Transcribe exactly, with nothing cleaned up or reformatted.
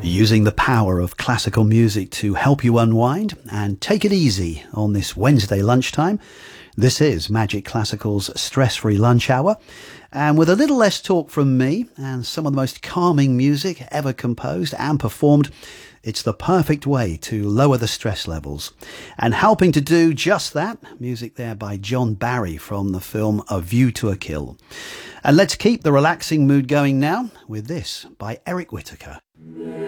using the power of classical music to help you unwind and take it easy on this Wednesday lunchtime. This is Magic Classical's stress-free lunch hour, and with a little less talk from me and some of the most calming music ever composed and performed, it's the perfect way to lower the stress levels. And helping to do just that, music there by John Barry from the film A View to a Kill. And let's keep the relaxing mood going now with this by Eric Whitacre.